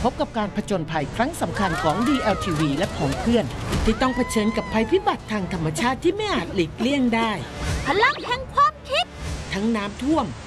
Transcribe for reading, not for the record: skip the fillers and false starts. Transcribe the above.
บกับการผจญภัยครั้งสำคัญของ DLTV และของเพื่อนที่ต้องเผชิญกับภัยพิบัติทางธรรมชาติที่ไม่อาจหลีกเลี่ยงได้พลังแห่งความคิดทั้งน้ำท่วม